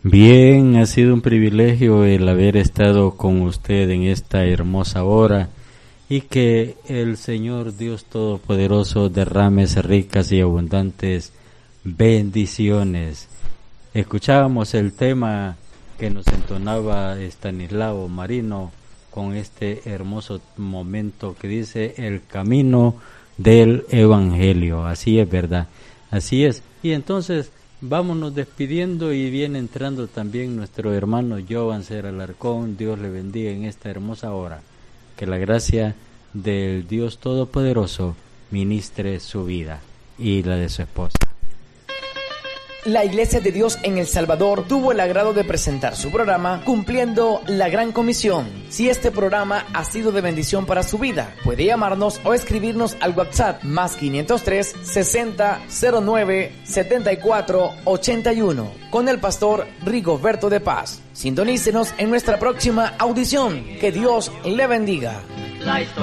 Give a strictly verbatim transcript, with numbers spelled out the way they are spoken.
Bien, ha sido un privilegio el haber estado con usted en esta hermosa hora y que el Señor Dios Todopoderoso derrame ricas y abundantes bendiciones. Escuchábamos el tema que nos entonaba Estanislao Marino con este hermoso momento que dice el camino del Evangelio. Así es, ¿verdad? Así es. Y entonces vámonos despidiendo y viene entrando también nuestro hermano Jovan Ser Alarcón. Dios le bendiga en esta hermosa hora. Que la gracia del Dios Todopoderoso ministre su vida y la de su esposa. La Iglesia de Dios en El Salvador tuvo el agrado de presentar su programa Cumpliendo la Gran Comisión. Si este programa ha sido de bendición para su vida, puede llamarnos o escribirnos al WhatsApp más quinientos tres, sesenta, cero nueve, setenta y cuatro, ochenta y uno con el pastor Rigoberto de Paz. Sintonícenos en nuestra próxima audición. Que Dios le bendiga. La historia